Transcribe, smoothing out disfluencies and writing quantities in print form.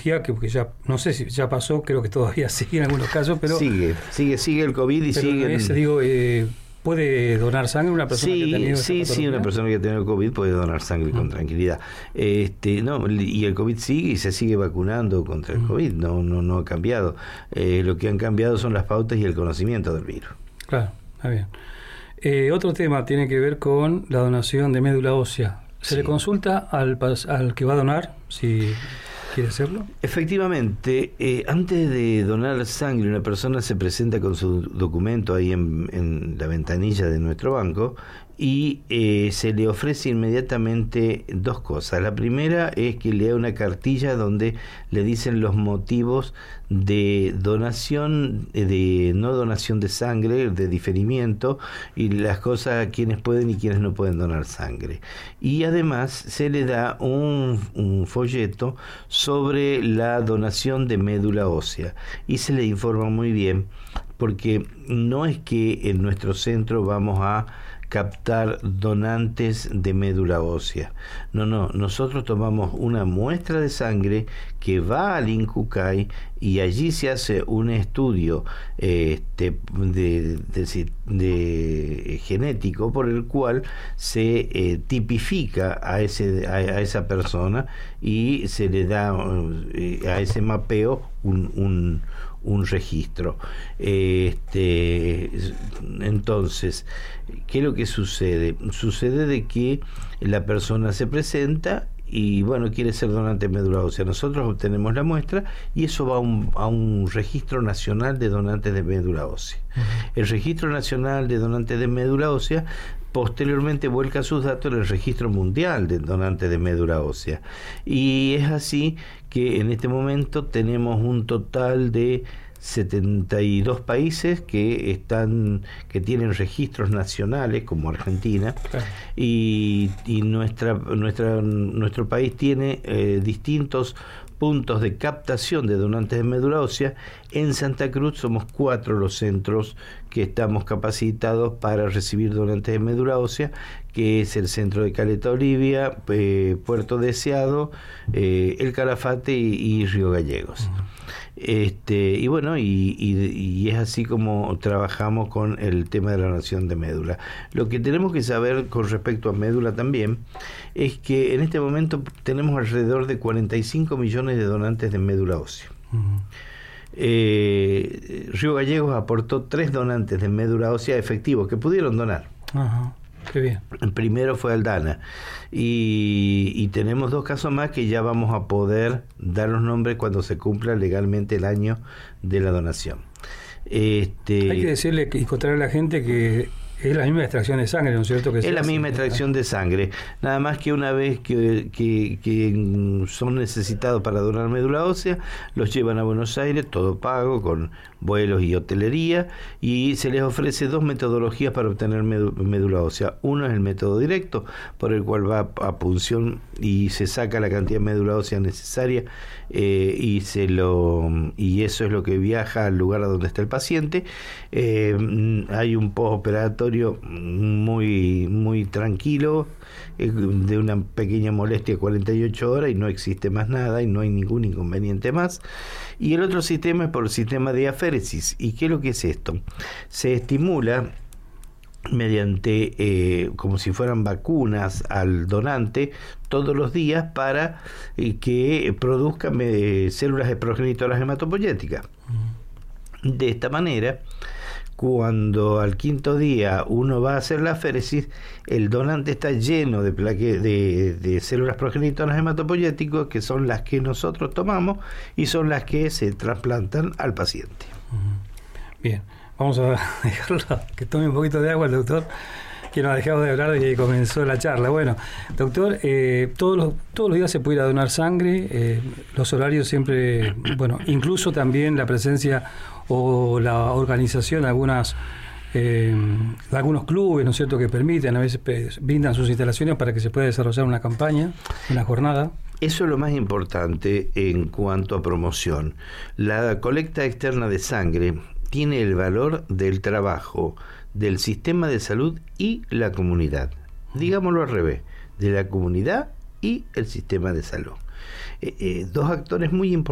metodología que ya, no sé si ya pasó, creo que todavía sigue en algunos casos, pero... Sigue el COVID y sigue... ¿puede donar sangre una persona que ha tenido esa patología? Sí, una persona que ha tenido COVID puede donar sangre con tranquilidad. Y el COVID sigue y se sigue vacunando contra el COVID, no ha cambiado. Lo que han cambiado son las pautas y el conocimiento del virus. Claro, está bien. Otro tema tiene que ver con la donación de médula ósea. ¿Se le consulta al que va a donar si quiere hacerlo? Efectivamente, antes de donar sangre, una persona se presenta con su documento ahí en la ventanilla de nuestro banco y se le ofrece inmediatamente dos cosas. La primera es que lea una cartilla donde le dicen los motivos de donación, de no donación de sangre, de diferimiento, y las cosas a quienes pueden y quienes no pueden donar sangre. Y además se le da un folleto sobre la donación de médula ósea y se le informa muy bien, porque no es que en nuestro centro vamos a captar donantes de médula ósea. No, nosotros tomamos una muestra de sangre que va al INCUCAI y allí se hace un estudio de genético por el cual se tipifica a esa persona y se le da a ese mapeo un registro. Entonces, ¿qué es lo que sucede? Sucede de que la persona se presenta y quiere ser donante de médula ósea. Nosotros obtenemos la muestra y eso va a un registro nacional de donantes de médula ósea. El registro nacional de donantes de médula ósea posteriormente vuelca sus datos en el registro mundial de donantes de médula ósea. Y es así que en este momento tenemos un total de 72 países que tienen registros nacionales, como Argentina, claro. y nuestro país tiene distintos puntos de captación de donantes de médula ósea. En Santa Cruz somos 4 los centros que estamos capacitados para recibir donantes de médula ósea, que es el centro de Caleta Olivia, Puerto Deseado, El Calafate y Río Gallegos. Y es así como trabajamos con el tema de la donación de médula. Lo que tenemos que saber con respecto a médula también es que en este momento tenemos alrededor de 45 millones de donantes de médula ósea. Río Gallegos aportó 3 donantes de médula ósea efectivos que pudieron donar. Qué bien. El primero fue Aldana y tenemos 2 casos más que ya vamos a poder dar los nombres cuando se cumpla legalmente el año de la donación. Hay que decirle y contarle a la gente que es la misma extracción de sangre, ¿no es cierto? Es la misma extracción de sangre, nada más que una vez que son necesitados para donar médula ósea, los llevan a Buenos Aires, todo pago, con vuelos y hotelería, y se les ofrece 2 metodologías para obtener médula ósea. Uno es el método directo, por el cual va a punción y se saca la cantidad de médula ósea necesaria, y eso es lo que viaja al lugar a donde está el paciente. Hay un postoperatorio muy, muy tranquilo, de una pequeña molestia 48 horas y no existe más nada y no hay ningún inconveniente más. Y el otro sistema es por el sistema de aféresis. ¿Y qué es lo que es esto? Se estimula mediante, como si fueran vacunas al donante todos los días para que produzca células de progenitoras hematopoyéticas. De esta manera, cuando al 5.º día uno va a hacer la aféresis, el donante está lleno de células progenitoras hematopoyéticas, que son las que nosotros tomamos y son las que se trasplantan al paciente. Bien, vamos a dejarlo que tome un poquito de agua el doctor, que no ha dejado de hablar desde que comenzó la charla. Bueno, doctor, todos los días se puede ir a donar sangre, los horarios siempre, incluso también la presencia o la organización de algunos clubes, ¿no es cierto?, que permiten, a veces brindan sus instalaciones para que se pueda desarrollar una campaña, una jornada. Eso es lo más importante en cuanto a promoción. La colecta externa de sangre tiene el valor del trabajo del sistema de salud y la comunidad. Digámoslo al revés, de la comunidad y el sistema de salud. 2 actores muy importantes